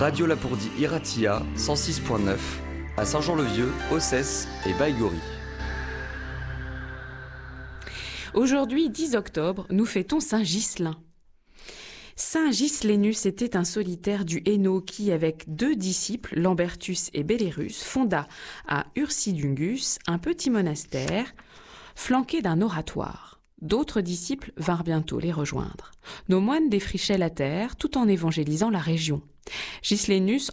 Radio Lapourdie Iratia 106.9 à Saint-Jean-le-Vieux, Ossès et Baïgori. Aujourd'hui, 10 octobre, nous fêtons Saint Ghislain. Saint Gislénus était un solitaire du Hainaut qui, avec 2 disciples, Lambertus et Bellérus, fonda à Ursidungus un petit monastère flanqué d'un oratoire. D'autres disciples vinrent bientôt les rejoindre. Nos moines défrichaient la terre tout en évangélisant la région. Gislénus